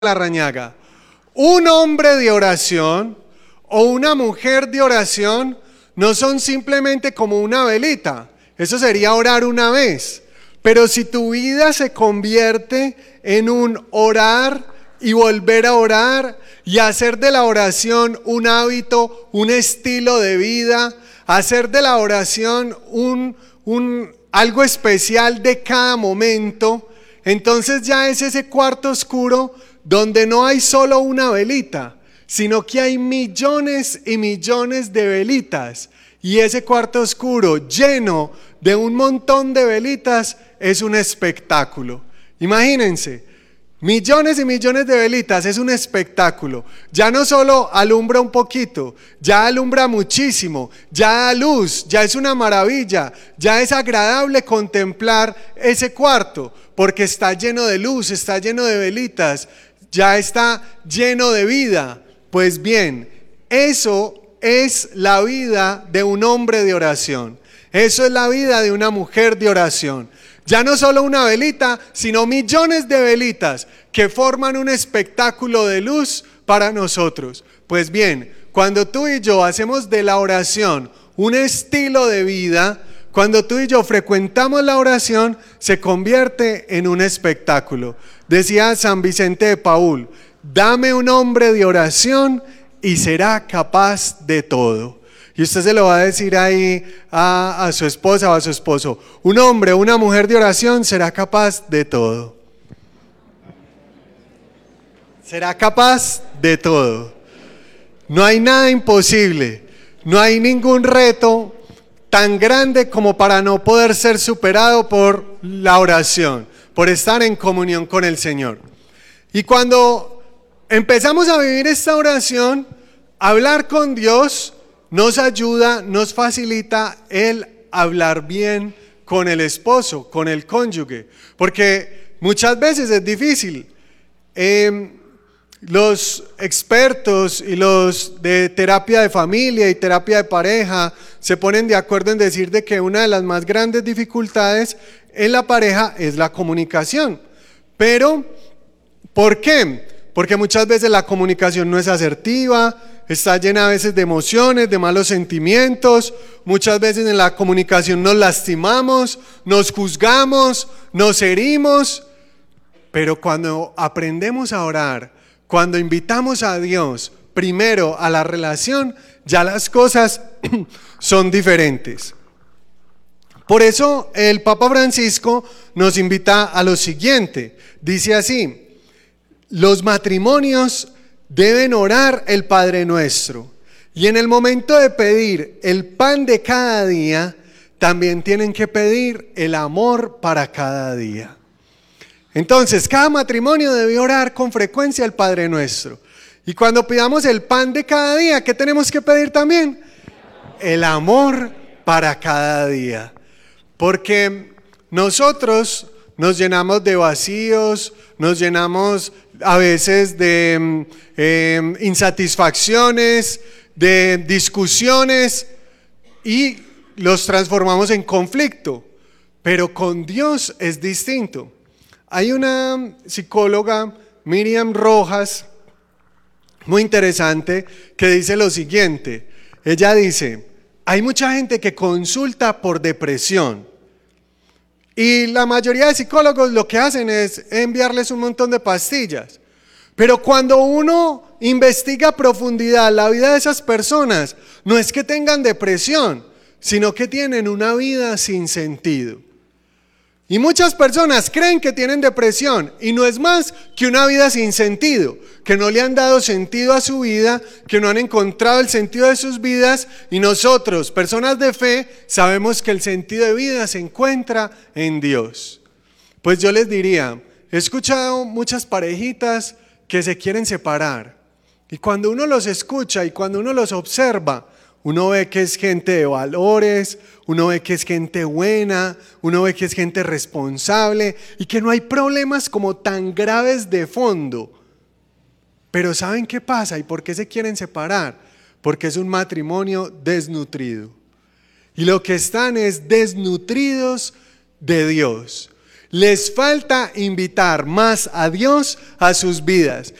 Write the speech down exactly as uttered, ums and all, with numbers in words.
Larrañaga, un hombre de oración o una mujer de oración no son simplemente como una velita. Eso sería orar una vez. Pero si tu vida se convierte en un orar y volver a orar y hacer de la oración un hábito, un estilo de vida, hacer de la oración un, un, algo especial de cada momento, entonces ya es ese cuarto oscuro donde no hay solo una velita, sino que hay millones y millones de velitas. Y ese cuarto oscuro lleno de un montón de velitas es un espectáculo. Imagínense, millones y millones de velitas es un espectáculo. Ya no solo alumbra un poquito, ya alumbra muchísimo, ya da luz, ya es una maravilla, ya es agradable contemplar ese cuarto, porque está lleno de luz, está lleno de velitas, ya está lleno de vida. Pues bien, eso es la vida de un hombre de oración. Eso es la vida de una mujer de oración. Ya no solo una velita, sino millones de velitas que forman un espectáculo de luz para nosotros. Pues bien, cuando tú y yo hacemos de la oración un estilo de vida, cuando tú y yo frecuentamos la oración, se convierte en un espectáculo. Decía San Vicente de Paúl: dame un hombre de oración y será capaz de todo. Y usted se lo va a decir ahí a, a su esposa o a su esposo: un hombre o una mujer de oración será capaz de todo. Será capaz de todo. No hay nada imposible, no hay ningún reto tan grande como para no poder ser superado por la oración, por estar en comunión con el Señor. Y cuando empezamos a vivir esta oración, hablar con Dios nos ayuda, nos facilita el hablar bien con el esposo, con el cónyuge, porque muchas veces es difícil. Eh, Los expertos y los de terapia de familia y terapia de pareja se ponen de acuerdo en decir de que una de las más grandes dificultades en la pareja es la comunicación. Pero, ¿por qué? Porque muchas veces la comunicación no es asertiva, está llena a veces de emociones, de malos sentimientos. Muchas veces en la comunicación nos lastimamos, nos juzgamos, nos herimos. Pero cuando aprendemos a orar, cuando invitamos a Dios primero a la relación, ya las cosas son diferentes. Por eso el Papa Francisco nos invita a lo siguiente. Dice así: los matrimonios deben orar el Padre Nuestro, y en el momento de pedir el pan de cada día, también tienen que pedir el amor para cada día. Entonces, cada matrimonio debe orar con frecuencia el Padre Nuestro. Y cuando pidamos el pan de cada día, ¿qué tenemos que pedir también? El amor para cada día. Porque nosotros nos llenamos de vacíos, nos llenamos a veces de eh, insatisfacciones, de discusiones, y los transformamos en conflicto. Pero con Dios es distinto. Hay una psicóloga, Miriam Rojas, muy interesante, que dice lo siguiente. Ella dice: hay mucha gente que consulta por depresión, y la mayoría de psicólogos lo que hacen es enviarles un montón de pastillas. Pero cuando uno investiga a profundidad la vida de esas personas, no es que tengan depresión, sino que tienen una vida sin sentido. Y muchas personas creen que tienen depresión, y no es más que una vida sin sentido, que no le han dado sentido a su vida, que no han encontrado el sentido de sus vidas. Y nosotros, personas de fe, sabemos que el sentido de vida se encuentra en Dios. Pues yo les diría, he escuchado muchas parejitas que se quieren separar, y cuando uno los escucha y cuando uno los observa, uno ve que es gente de valores, uno ve que es gente buena, uno ve que es gente responsable y que no hay problemas como tan graves de fondo. Pero ¿saben qué pasa y por qué se quieren separar? Porque es un matrimonio desnutrido. Y lo que están es desnutridos de Dios. Les falta invitar más a Dios a sus vidas.